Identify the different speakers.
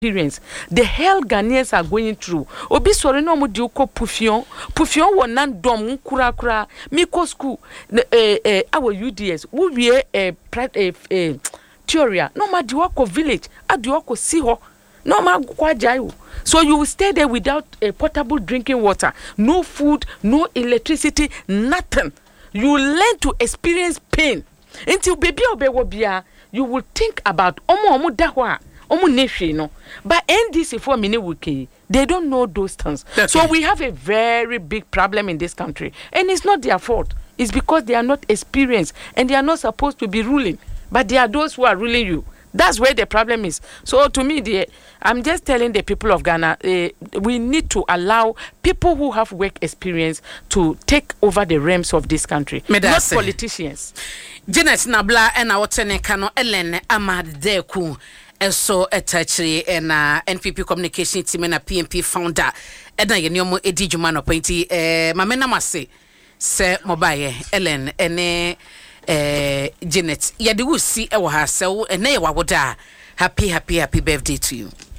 Speaker 1: experience the hell Ghanaians are going through. Obi sori no mo di uko pufion wo nan dom kura miko school our UDS we theory no ma di wako village adi wako siho no ma kwa jaiwo. So you will stay there without potable drinking water, no food, no electricity, nothing. You learn to experience pain until baby obewobia. You will think about omo dahwa omo neshi no. But NDC for mini wiki, they don't know those things. Okay. So we have a very big problem in this country, and it's not their fault. It's because they are not experienced and they are not supposed to be ruling, but they are those who are ruling you. That's where the problem is. So to me, I'm just telling the people of Ghana, we need to allow people who have work experience to take over the realms of this country, not politicians.
Speaker 2: Janet Nabla and our Tenekano Ellen Ahmad Deku, so attached and NPP communication team and a PMP founder, Edna Yenyomo Edijuman appointee, Mamena Mase, Sir Mobile, Ellen, and Janet, ya de wusi e wa ha se wo ene ye wa woda happy birthday to you.